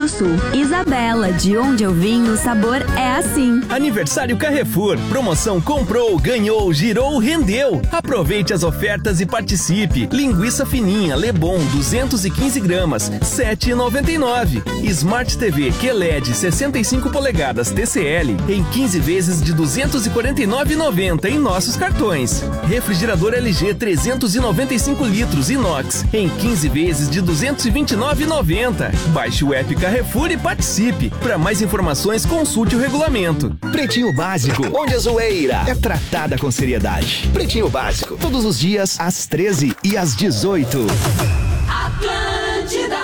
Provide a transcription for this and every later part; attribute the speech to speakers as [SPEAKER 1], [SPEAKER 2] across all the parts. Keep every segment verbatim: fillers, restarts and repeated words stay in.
[SPEAKER 1] Sul. Isabela, de onde eu vim, o sabor é assim.
[SPEAKER 2] Aniversário Carrefour. Promoção comprou, ganhou, girou, rendeu. Aproveite as ofertas e participe. Linguiça fininha Lebon duzentos e quinze gramas, sete reais e noventa e nove centavos. Smart T V Q L E D sessenta e cinco polegadas T C L em quinze vezes de duzentos e quarenta e nove reais e noventa centavos em nossos cartões. Refrigerador L G trezentos e noventa e cinco litros inox em quinze vezes de duzentos e vinte e nove reais e noventa centavos. Baixe o app Carrefour e participe. Para mais informações, consulte o regulamento.
[SPEAKER 3] Pretinho Básico, onde a zoeira é tratada com seriedade. Pretinho Básico, todos os dias às treze e às dezoito.
[SPEAKER 4] Atlântida.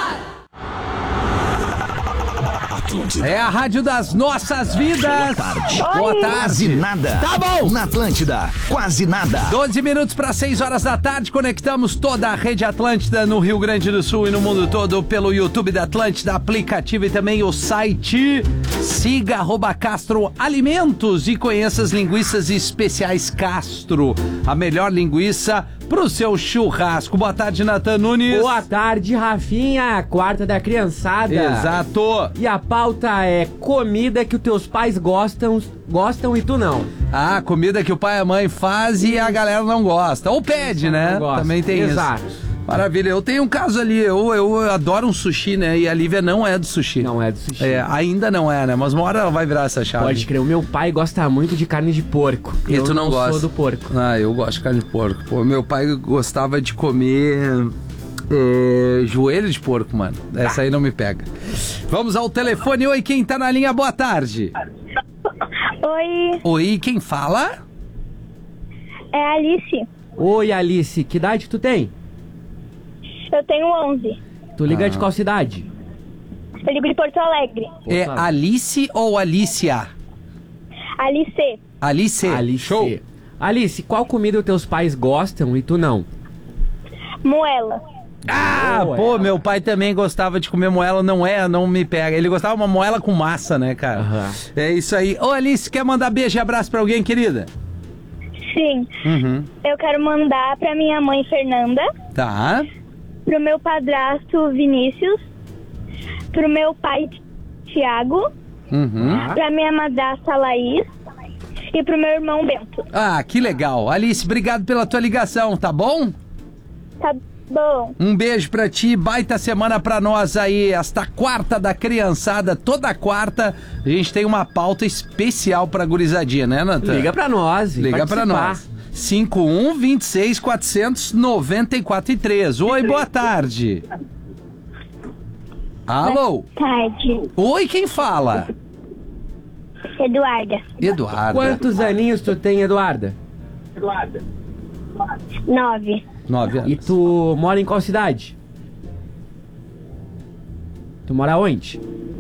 [SPEAKER 5] É a rádio das nossas vidas.
[SPEAKER 3] Boa tarde.
[SPEAKER 5] Boa tarde.
[SPEAKER 3] Quase nada.
[SPEAKER 5] Tá bom.
[SPEAKER 3] Na Atlântida, quase nada.
[SPEAKER 5] doze minutos para seis horas da tarde. Conectamos toda a rede Atlântida no Rio Grande do Sul e no mundo todo pelo YouTube da Atlântida, aplicativo e também o site. Siga arroba Castro Alimentos e conheça as linguiças especiais Castro. A melhor linguiça pro seu churrasco. Boa tarde, Natan Nunes.
[SPEAKER 6] Boa tarde, Rafinha, quarta da criançada.
[SPEAKER 5] Exato.
[SPEAKER 6] E a pauta é comida que os teus pais gostam, gostam e tu não.
[SPEAKER 5] Ah, comida que o pai e a mãe fazem e a galera não gosta. Ou pede, né? Também tem
[SPEAKER 6] Exato.
[SPEAKER 5] isso. Exato. Maravilha, eu tenho um caso ali, eu, eu adoro um sushi, né? E a Lívia não é do sushi.
[SPEAKER 6] Não é do sushi.
[SPEAKER 5] É, ainda não é, né? Mas uma hora ela vai virar essa chave.
[SPEAKER 6] Pode crer, o meu pai gosta muito de carne de porco.
[SPEAKER 5] E
[SPEAKER 6] eu
[SPEAKER 5] tu não,
[SPEAKER 6] não
[SPEAKER 5] gosta?
[SPEAKER 6] sou do porco.
[SPEAKER 5] Ah, eu gosto de carne de porco. Pô, meu pai gostava de comer é, joelho de porco, mano. Essa aí não me pega. Vamos ao telefone. Oi, quem tá na linha? Boa tarde.
[SPEAKER 7] Oi.
[SPEAKER 5] Oi, quem fala?
[SPEAKER 7] É a Alice.
[SPEAKER 6] Oi, Alice, que idade tu tem?
[SPEAKER 7] Eu tenho onze.
[SPEAKER 6] Tu liga
[SPEAKER 5] Ah.
[SPEAKER 6] de qual cidade?
[SPEAKER 7] Eu ligo de Porto Alegre.
[SPEAKER 5] É Alice ou Alicia?
[SPEAKER 7] Alice.
[SPEAKER 5] Alice.
[SPEAKER 6] Alice.
[SPEAKER 5] Show.
[SPEAKER 6] Alice, qual comida os teus pais gostam e tu não?
[SPEAKER 7] Moela.
[SPEAKER 5] Ah,
[SPEAKER 6] Moela.
[SPEAKER 5] pô, meu pai também gostava de comer moela, não é, não me pega. Ele gostava de uma moela com massa, né, cara?
[SPEAKER 6] Aham.
[SPEAKER 5] É isso aí. Ô, Alice, quer mandar beijo e abraço pra alguém, querida?
[SPEAKER 7] Sim.
[SPEAKER 5] Uhum.
[SPEAKER 7] Eu quero mandar pra minha mãe Fernanda,
[SPEAKER 5] Tá.
[SPEAKER 7] pro meu padrasto Vinícius, pro meu pai Tiago,
[SPEAKER 5] Uhum.
[SPEAKER 7] pra minha madrasta Laís e pro meu irmão Bento.
[SPEAKER 5] Ah, que legal. Alice, obrigado pela tua ligação, tá bom?
[SPEAKER 7] Tá bom.
[SPEAKER 5] Um beijo pra ti, baita semana pra nós aí, esta quarta da criançada, toda quarta a gente tem uma pauta especial pra gurizadinha, né, Natan?
[SPEAKER 6] Liga pra nós.
[SPEAKER 5] Liga pra nós. cinco um, vinte e seis, quatrocentos e noventa e quatro e três. Oi, boa tarde. Alô?
[SPEAKER 7] Tarde.
[SPEAKER 5] Oi, quem fala?
[SPEAKER 7] Eduarda.
[SPEAKER 5] Eduardo.
[SPEAKER 6] Quantos aninhos tu tem, Eduarda?
[SPEAKER 7] Nove.
[SPEAKER 5] Nove anos.
[SPEAKER 6] E tu mora em qual cidade? Tu mora onde?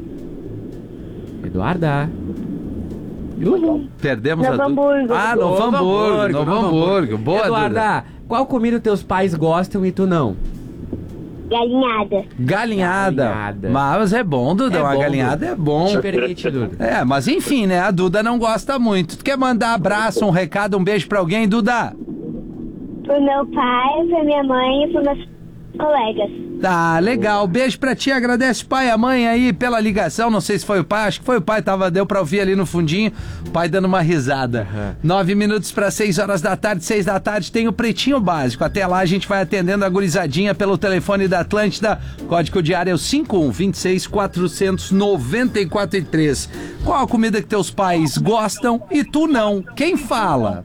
[SPEAKER 6] Eduarda. Uhul.
[SPEAKER 5] Perdemos
[SPEAKER 7] Novo
[SPEAKER 5] a du-
[SPEAKER 7] Hamburgo.
[SPEAKER 5] Ah, Novo Hamburgo. Novo Hamburgo. Boa,
[SPEAKER 6] Eduarda,
[SPEAKER 5] Duda.
[SPEAKER 6] qual comida teus pais gostam e tu não?
[SPEAKER 7] Galinhada.
[SPEAKER 5] Galinhada.
[SPEAKER 6] Galinhada.
[SPEAKER 5] Mas é bom, Duda.
[SPEAKER 6] É
[SPEAKER 5] Uma
[SPEAKER 6] bom,
[SPEAKER 5] galinhada
[SPEAKER 6] Duda.
[SPEAKER 5] é bom.
[SPEAKER 6] Te permite, Duda.
[SPEAKER 5] É, mas enfim, né? A Duda não gosta muito. Tu quer mandar abraço, um recado, um beijo pra alguém, Duda?
[SPEAKER 7] Pro meu pai, pra minha mãe e pros meus colegas.
[SPEAKER 5] Tá, legal. Beijo pra ti. Agradece o pai e a mãe aí pela ligação. Não sei se foi o pai, acho que foi o pai. Tava, deu pra ouvir ali no fundinho. O pai dando uma risada.
[SPEAKER 6] Uhum.
[SPEAKER 5] Nove minutos pra seis horas da tarde. Seis da tarde tem o Pretinho Básico. Até lá a gente vai atendendo a gurizadinha pelo telefone da Atlântida. Código diário é o cinco um, vinte e seis, quatrocentos e noventa e quatro e três. Qual a comida que teus pais gostam e tu não? Quem fala?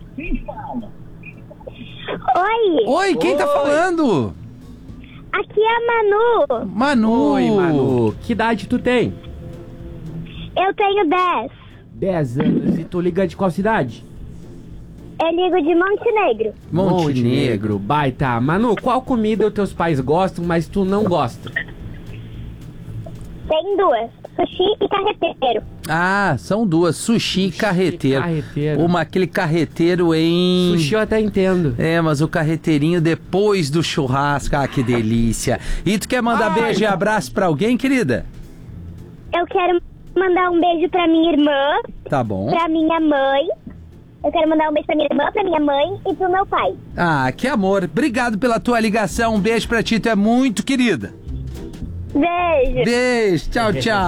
[SPEAKER 7] Oi.
[SPEAKER 5] Oi, quem tá falando?
[SPEAKER 7] Aqui é a Manu.
[SPEAKER 5] Manu.
[SPEAKER 6] Oi, Manu. Que idade tu tem?
[SPEAKER 7] Eu tenho dez.
[SPEAKER 6] Dez anos. E tu liga de qual cidade?
[SPEAKER 7] Eu ligo de Montenegro.
[SPEAKER 5] Montenegro.
[SPEAKER 6] Baita. Manu, qual comida os teus pais gostam, mas tu não gosta?
[SPEAKER 7] Tem duas. Sushi e carreteiro.
[SPEAKER 5] Ah, são duas, sushi e carreteiro.
[SPEAKER 6] carreteiro.
[SPEAKER 5] Uma, aquele carreteiro em...
[SPEAKER 6] Sushi eu até entendo.
[SPEAKER 5] É, mas o carreteirinho depois do churrasco, ah, que delícia. E tu quer mandar
[SPEAKER 7] Ai.
[SPEAKER 5] beijo e abraço pra alguém, querida?
[SPEAKER 7] Eu quero mandar um beijo pra minha irmã,
[SPEAKER 5] Tá bom.
[SPEAKER 7] pra minha mãe. Eu quero mandar um beijo pra minha irmã, pra minha mãe e pro meu pai.
[SPEAKER 5] Ah, que amor. Obrigado pela tua ligação. Um beijo pra ti, tu é muito querida.
[SPEAKER 7] Beijo.
[SPEAKER 5] Beijo, tchau, tchau.